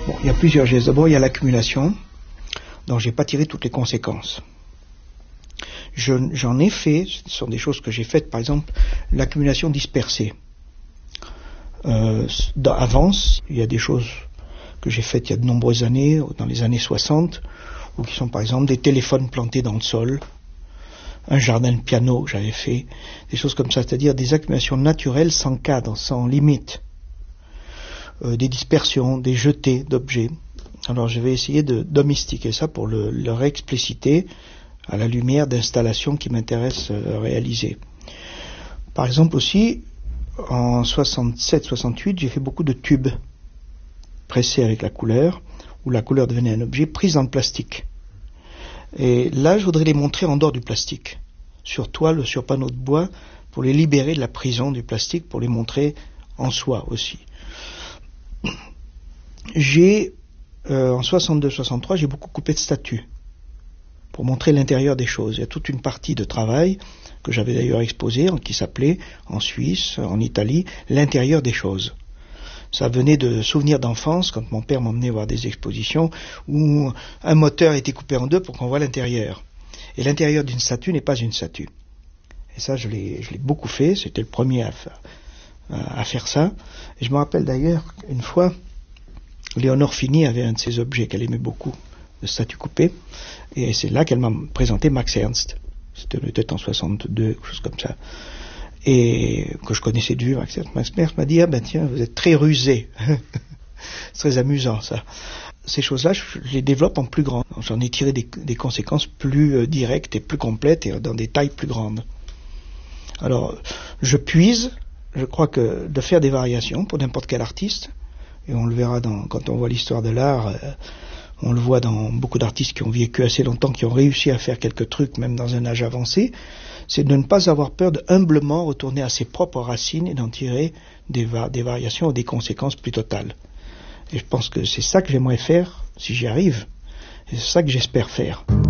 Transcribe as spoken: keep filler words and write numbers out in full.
Bon, il y a plusieurs gestes. D'abord, il y a l'accumulation, dont je n'ai pas tiré toutes les conséquences. Je, j'en ai fait, ce sont des choses que j'ai faites, par exemple, l'accumulation dispersée. Euh, dans, avance, il y a des choses que j'ai faites il y a de nombreuses années, dans les années soixante, ou qui sont par exemple des téléphones plantés dans le sol, un jardin de piano que j'avais fait, des choses comme ça, c'est-à-dire des accumulations naturelles sans cadre, sans limite, euh, des dispersions, des jetés d'objets. Alors je vais essayer de domestiquer ça pour le, le réexpliciter à la lumière d'installations qui m'intéressent à réaliser. Par exemple aussi, en soixante-sept soixante-huit, j'ai fait beaucoup de tubes pressés avec la couleur, où la couleur devenait un objet pris dans le plastique. Et là, je voudrais les montrer en dehors du plastique, sur toile ou sur panneau de bois, pour les libérer de la prison du plastique, pour les montrer en soi aussi. J'ai, euh, en soixante-deux soixante-trois, j'ai beaucoup coupé de statues, pour montrer l'intérieur des choses. Il y a toute une partie de travail, que j'avais d'ailleurs exposé, qui s'appelait, en Suisse, en Italie, l'intérieur des choses. Ça venait de souvenirs d'enfance, quand mon père m'emmenait voir des expositions, où un moteur était coupé en deux pour qu'on voit l'intérieur. Et l'intérieur d'une statue n'est pas une statue. Et ça, je l'ai, je l'ai beaucoup fait, c'était le premier à, à, à faire ça. Et je me rappelle d'ailleurs, une fois, Léonore Fini avait un de ces objets qu'elle aimait beaucoup, de statues coupées, et c'est là qu'elle m'a présenté Max Ernst. C'était peut-être en soixante-deux, quelque chose comme ça. Et que je connaissais de vue, Max Ernst. Max Ernst m'a dit, ah ben tiens, vous êtes très rusé. C'est très amusant, ça. Ces choses-là, je les développe en plus grand. J'en ai tiré des, des conséquences plus euh, directes et plus complètes et dans des tailles plus grandes. Alors, je puise, je crois que de faire des variations pour n'importe quel artiste, et on le verra dans, quand on voit l'histoire de l'art, euh, on le voit dans beaucoup d'artistes qui ont vécu assez longtemps, qui ont réussi à faire quelques trucs, même dans un âge avancé, c'est de ne pas avoir peur de humblement retourner à ses propres racines et d'en tirer des, va- des variations ou des conséquences plus totales. Et je pense que c'est ça que j'aimerais faire, si j'y arrive, et c'est ça que j'espère faire.